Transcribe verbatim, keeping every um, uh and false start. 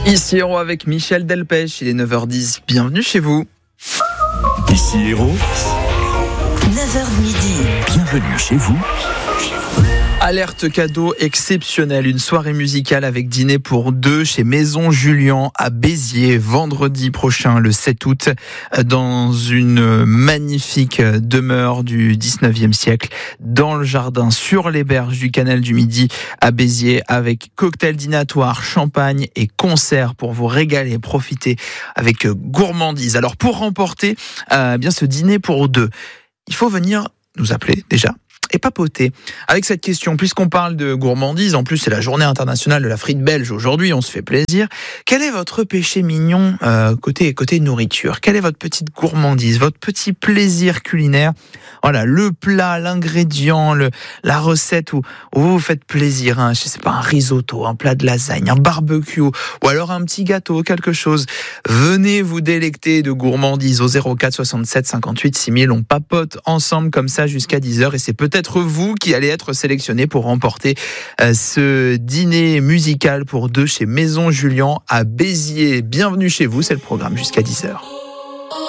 Ici Héros avec Michel Delpech, il est neuf heures dix, bienvenue chez vous. Ici Héros, neuf heures midi, bienvenue chez vous. Alerte cadeau exceptionnelle, une soirée musicale avec dîner pour deux chez Maison Julian à Béziers, vendredi prochain, le sept août, dans une magnifique demeure du dix-neuvième siècle, dans le jardin, sur les berges du canal du Midi à Béziers, avec cocktail dînatoire, champagne et concert pour vous régaler, profiter avec gourmandise. Alors pour remporter euh, bien ce dîner pour deux, il faut venir nous appeler déjà et papoter avec cette question, puisqu'on parle de gourmandise. En plus, c'est la journée internationale de la frite belge aujourd'hui, on se fait plaisir. Quel est votre péché mignon euh, côté côté nourriture? Quelle est votre petite gourmandise, votre petit plaisir culinaire? Voilà, le plat, l'ingrédient, le, la recette où, où vous vous faites plaisir, hein, je sais pas, un risotto, un plat de lasagne, un barbecue, ou alors un petit gâteau, quelque chose. Venez vous délecter de gourmandise au zéro quatre soixante-sept cinquante-huit six mille. On papote ensemble comme ça jusqu'à dix heures et c'est peut-être vous qui allez être sélectionné pour remporter euh, ce dîner musical pour deux chez Maison Julian à Béziers. Bienvenue chez vous, c'est le programme jusqu'à dix heures.